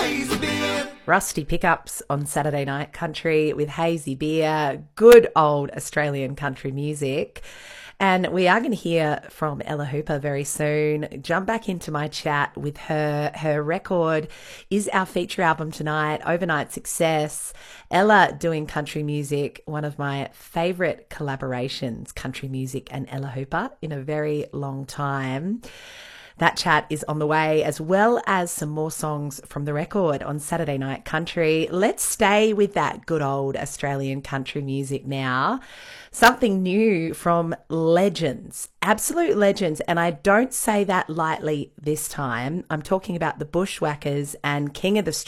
Rusty Pickups on Saturday Night Country with Hazy Beer, good old Australian country music. And we are going to hear from Ella Hooper very soon. Jump back into my chat with her. Her record is our feature album tonight, Overnight Success. Ella doing country music, one of my favourite collaborations, country music and Ella Hooper, in a very long time. That chat is on the way, as well as some more songs from the record on Saturday Night Country. Let's stay with that good old Australian country music now. Something new from legends, absolute legends, and I don't say that lightly this time. I'm talking about the Bushwhackers and King of the Street.